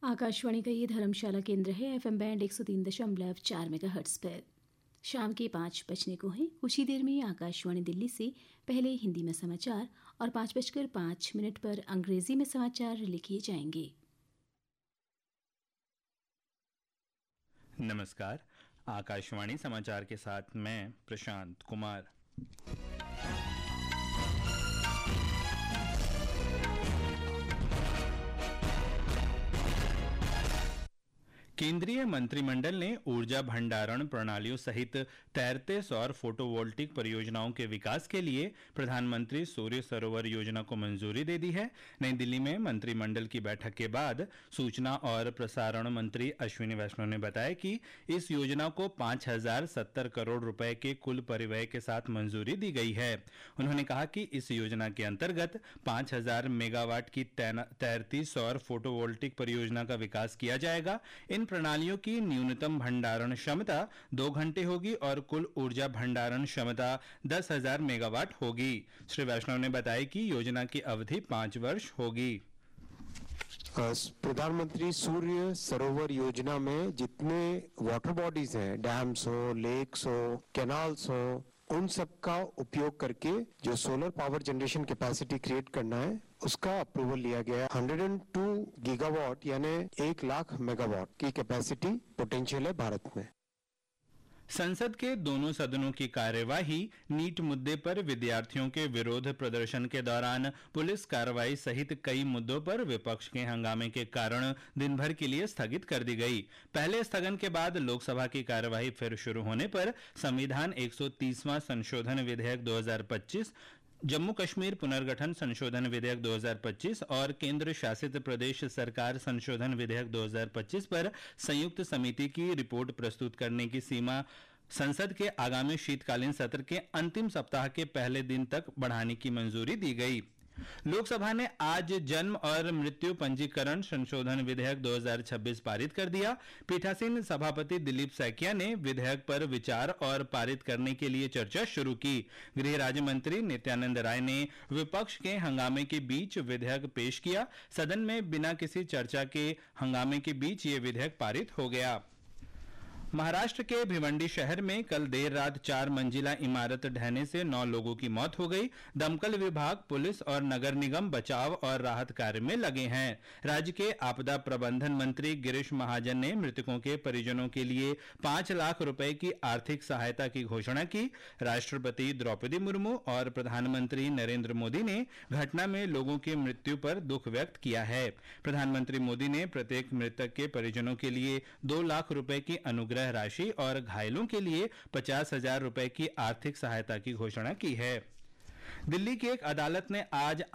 आकाशवाणी का ये धर्मशाला केंद्र है। एफएम बैंड 103.4 मेगाहर्ट्ज़ पर शाम के 5 बजने को हैं। कुछ ही देर में आकाशवाणी दिल्ली से पहले हिंदी में समाचार और 5:05 पर अंग्रेजी में समाचार लिखे जाएंगे। नमस्कार, आकाशवाणी समाचार के साथ मैं प्रशांत कुमार। केंद्रीय मंत्रिमंडल ने ऊर्जा भंडारण प्रणालियों सहित तैरते सौर फोटोवोल्टिक परियोजनाओं के विकास के लिए प्रधानमंत्री सूर्य सरोवर योजना को मंजूरी दे दी है। नई दिल्ली में मंत्रिमंडल की बैठक के बाद सूचना और प्रसारण मंत्री अश्विनी वैष्णव ने बताया कि इस योजना को 5070 करोड़ रुपए के कुल परिव्यय के साथ मंजूरी दी गई है। उन्होंने कहा कि इस योजना के अंतर्गत 5000 मेगावाट की तैरती सौर फोटोवोल्टिक परियोजना का विकास किया जाएगा। इन प्रणालियों की न्यूनतम भंडारण क्षमता 2 घंटे होगी और कुल ऊर्जा भंडारण क्षमता 10,000 मेगावाट होगी। श्री वैष्णव ने बताया कि योजना की अवधि 5 वर्ष होगी। प्रधानमंत्री सूर्य सरोवर योजना में जितने वाटर बॉडीज हैं, डैम्स हो, लेक्स हो, कैनाल्स हो, उन सब का उपयोग करके जो solar power generation capacity create करना है उसका अप्रूवल लिया गया है। 102 गीगावाट यानी 1 लाख मेगावाट की कैपेसिटी पोटेंशियल है भारत में। संसद के दोनों सदनों की कार्यवाही नीट मुद्दे पर विद्यार्थियों के विरोध प्रदर्शन के दौरान पुलिस कार्रवाई सहित कई मुद्दों पर विपक्ष के हंगामे के कारण दिन भर के लिए स्थगित कर दी गई। पहले स्थगन के बाद लोकसभा की कार्यवाही फिर शुरू होने पर संविधान 130वां संशोधन विधेयक 2025, जम्मू कश्मीर पुनर्गठन संशोधन विधेयक 2025 और केंद्र शासित प्रदेश सरकार संशोधन विधेयक 2025 पर संयुक्त समिति की रिपोर्ट प्रस्तुत करने की सीमा संसद के आगामी शीतकालीन सत्र के अंतिम सप्ताह के पहले दिन तक बढ़ाने की मंजूरी दी गई। लोकसभा ने आज जन्म और मृत्यु पंजीकरण संशोधन विधेयक 2026 पारित कर दिया। पीठासीन सभापति दिलीप सैकिया ने विधेयक पर विचार और पारित करने के लिए चर्चा शुरू की। गृह राज्य मंत्री नित्यानंद राय ने विपक्ष के हंगामे के बीच विधेयक पेश किया। सदन में बिना किसी चर्चा के हंगामे के बीच ये विधेयक पारित हो गया। महाराष्ट्र के भिवंडी शहर में कल देर रात 4 मंजिला इमारत ढहने से 9 लोगों की मौत हो गई। दमकल विभाग, पुलिस और नगर निगम बचाव और राहत कार्य में लगे हैं। राज्य के आपदा प्रबंधन मंत्री गिरीश महाजन ने मृतकों के परिजनों के लिए 5 लाख रुपए की आर्थिक सहायता की घोषणा की। राष्ट्रपति द्रौपदी मुर्मू और प्रधानमंत्री नरेंद्र मोदी ने घटना में लोगों की मृत्यु पर दुख व्यक्त किया है। प्रधानमंत्री मोदी ने प्रत्येक मृतक के परिजनों के लिए 2 लाख रुपए की अनुग्रह राशि और घायलों के लिए 50,000 रुपए की आर्थिक सहायता की घोषणा की है। दिल्ली की एक अदालत ने आज